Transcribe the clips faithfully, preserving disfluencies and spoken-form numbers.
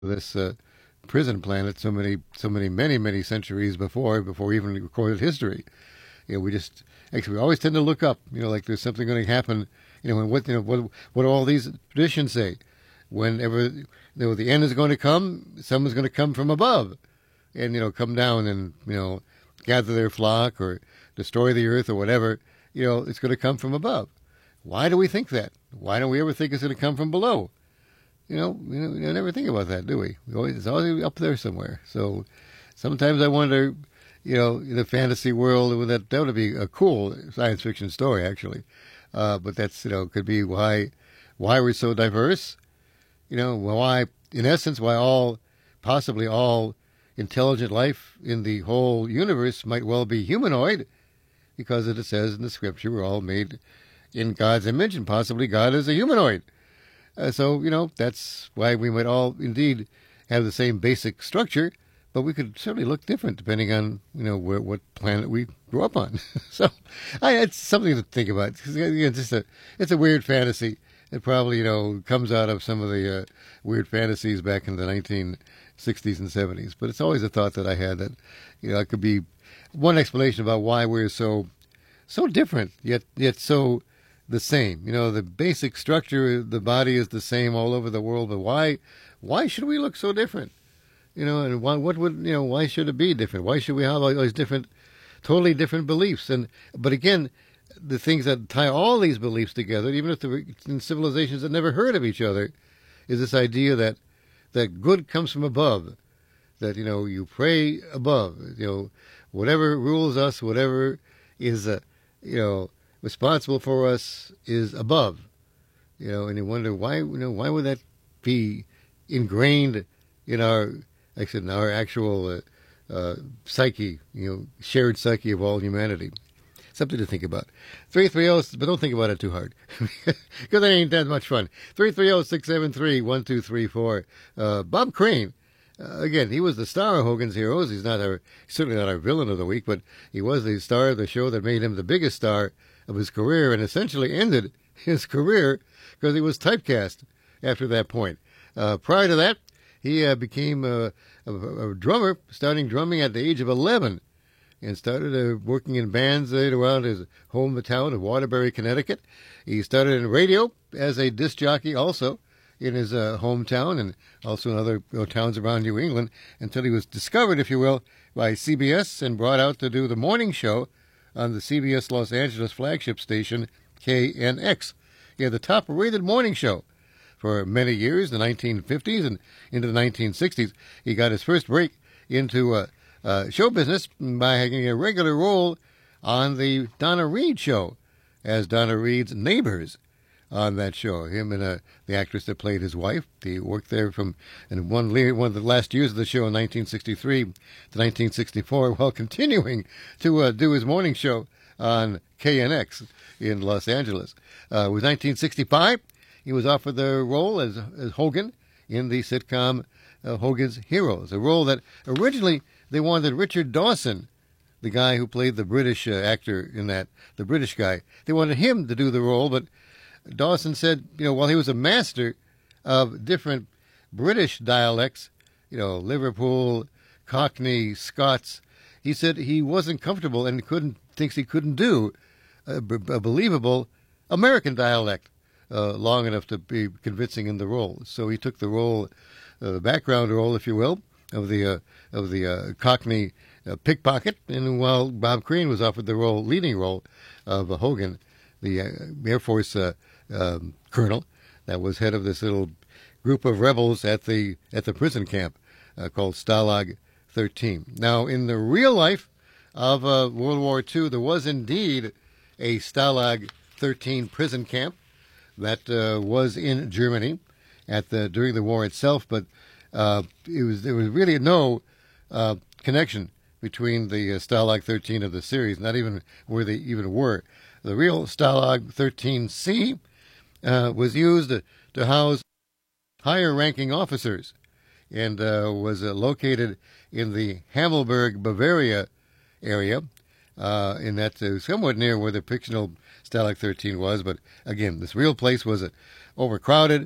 this uh, prison planet so many, so many, many, many centuries before, before even recorded history. You know, we just actually we always tend to look up. You know, like there's something going to happen. You know, and what you know, what what do all these traditions say? Whenever you know the end is going to come, someone's going to come from above, and you know, come down and you know, gather their flock or destroy the earth or whatever. You know, it's going to come from above. Why do we think that? Why don't we ever think it's going to come from below? You know, we never think about that, do we? we always, it's always up there somewhere. So sometimes I wonder, you know, in the fantasy world, that that would be a cool science fiction story, actually. Uh, but that's, you know, could be why why we're so diverse. You know, why, in essence, why all, possibly all intelligent life in the whole universe might well be humanoid, because as it says in the scripture, we're all made in God's image, and possibly God is a humanoid. Uh, so, you know, that's why we might all indeed have the same basic structure, but we could certainly look different depending on, you know, where, what planet we grew up on. So I, it's something to think about. It's just a, it's a weird fantasy. It probably, you know, comes out of some of the uh, weird fantasies back in the nineteen sixties and seventies. But it's always a thought that I had that, you know, it could be one explanation about why we're so so different, yet yet so the same. You know, the basic structure of the body is the same all over the world, but why why should we look so different? You know, and why what would you know why should it be different? Why should we have all these different, totally different beliefs? And but again, the things that tie all these beliefs together, even if they're in civilizations that never heard of each other, is this idea that that good comes from above. That, you know, you pray above. You know, whatever rules us, whatever is, uh, you know, responsible for us is above. You know, and you wonder why, you know, why would that be ingrained in our, like I said, in our actual uh, uh, psyche, you know, shared psyche of all humanity. Something to think about. three three zero, but don't think about it too hard, because it ain't that much fun. three three zero, six seven three, one two three four. Uh, Bob Crane. Uh, again, he was the star of Hogan's Heroes. He's not our, certainly not our villain of the week, but he was the star of the show that made him the biggest star of his career, and essentially ended his career because he was typecast after that point. Uh, prior to that, he uh, became a, a, a drummer, starting drumming at the age of eleven, and started uh, working in bands uh, around his home town of Waterbury, Connecticut. He started in radio as a disc jockey also in his uh, hometown, and also in other you know, towns around New England, until he was discovered, if you will, by C B S and brought out to do the morning show on the C B S Los Angeles flagship station, K N X. He had the top-rated morning show for many years, the nineteen fifties and into the nineteen sixties. He got his first break into uh, uh, show business by having a regular role on the Donna Reed show as Donna Reed's neighbors on that show. Him and uh, the actress that played his wife. He worked there from in one, one of the last years of the show in nineteen sixty-three to nineteen sixty-four, while continuing to uh, do his morning show on K N X in Los Angeles. Uh, it was nineteen sixty-five. He was offered the role as, as Hogan in the sitcom uh, Hogan's Heroes, a role that originally they wanted Richard Dawson, the guy who played the British uh, actor in that, the British guy. They wanted him to do the role, but Dawson said, you know, while he was a master of different British dialects, you know, Liverpool, Cockney, Scots, he said he wasn't comfortable and couldn't, thinks he couldn't do a, a believable American dialect uh, long enough to be convincing in the role. So he took the role, uh, the background role, if you will, of the uh, of the uh, Cockney uh, pickpocket, and while Bob Crane was offered the role, leading role of uh, Hogan, the uh, Air Force uh, um, colonel that was head of this little group of rebels at the at the prison camp uh, called Stalag thirteen. Now, in the real life of uh, World War Two, there was indeed a Stalag thirteen prison camp that uh, was in Germany at the during the war itself, but uh, it was there was really no uh, connection between the uh, Stalag thirteen of the series, not even where they even were. The real Stalag thirteen C uh, was used to, to house higher-ranking officers, and uh, was uh, located in the Hamelberg, Bavaria area, uh, in that uh, somewhat near where the fictional Stalag thirteen was. But again, this real place was uh, overcrowded,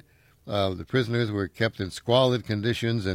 Uh, the prisoners were kept in squalid conditions